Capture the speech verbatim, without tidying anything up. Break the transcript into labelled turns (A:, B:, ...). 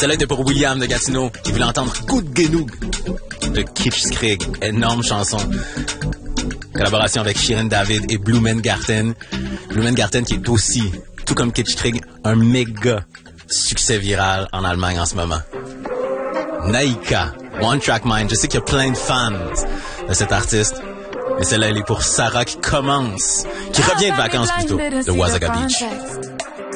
A: Celle-là était pour William de Gatineau, qui voulait entendre Coup de Genoug de Kitschkrieg. Énorme chanson. Collaboration avec Shirin David et Blumengarten. Blumengarten qui est aussi, tout comme Kitschkrieg, un méga succès viral en Allemagne en ce moment. Naïka, One Track Mind. Je sais qu'il y a plein de fans de cet artiste. Mais celle-là, elle est pour Sarah qui commence, qui revient de vacances plutôt, de Wasaga Beach.